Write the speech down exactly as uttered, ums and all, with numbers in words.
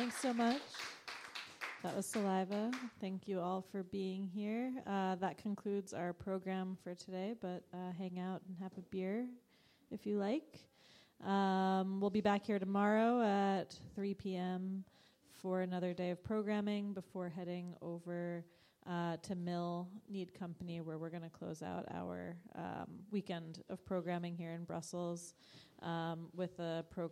Thanks so much. That was Saliva. Thank you all for being here. Uh, that concludes our program for today, but uh, hang out and have a beer if you like. Um, we'll be back here tomorrow at three p.m. for another day of programming before heading over uh, to Mill Need Company, where we're going to close out our um, weekend of programming here in Brussels um, with a program